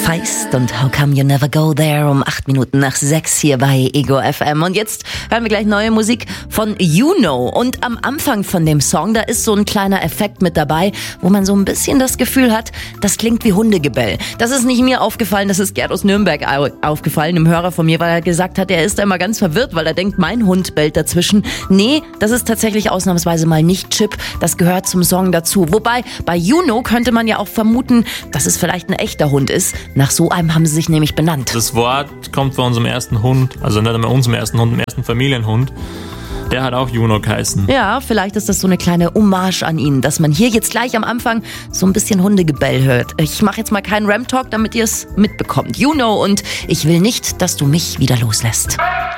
Feist und How Come You Never Go There um 8 Minuten nach 6 hier bei Ego FM. Und jetzt hören wir gleich neue Musik von Juno. Und am Anfang von dem Song, da ist so ein kleiner Effekt mit dabei, wo man so ein bisschen das Gefühl hat, das klingt wie Hundegebell. Das ist nicht mir aufgefallen, das ist Gerd aus Nürnberg aufgefallen, einem Hörer von mir, weil er gesagt hat, er ist da immer ganz verwirrt, weil er denkt, mein Hund bellt dazwischen. Nee, das ist tatsächlich ausnahmsweise mal nicht Chip, das gehört zum Song dazu. Wobei, bei Juno könnte man ja auch vermuten, dass es vielleicht ein echter Hund ist. Nach so einem haben sie sich nämlich benannt. Das Wort kommt von unserem ersten Hund, also nicht einmal unserem ersten Hund, dem ersten Familienhund. Der hat auch Juno geheißen. Ja, vielleicht ist das so eine kleine Hommage an ihn, dass man hier jetzt gleich am Anfang so ein bisschen Hundegebell hört. Ich mache jetzt mal keinen Ram-Talk, damit ihr es mitbekommt. Juno und ich will nicht, dass du mich wieder loslässt.